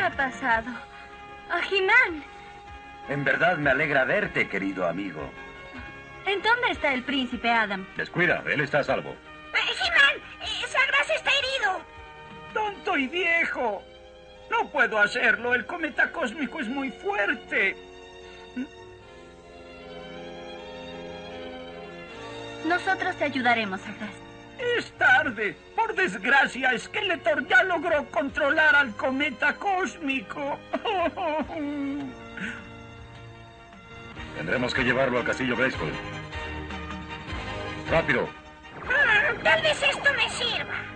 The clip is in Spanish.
ha pasado? ¡A He-Man! En verdad me alegra verte, querido amigo. ¿En dónde está el príncipe Adam? Descuida, él está a salvo. He-Man, Sagras está herido. ¡Tonto y viejo! No puedo hacerlo. El cometa cósmico es muy fuerte. Nosotros te ayudaremos, Sagras. Es tarde. Por desgracia, Skeletor ya logró controlar al cometa cósmico. Tendremos que llevarlo al castillo Grayskull. ¡Rápido! Tal vez esto me sirva.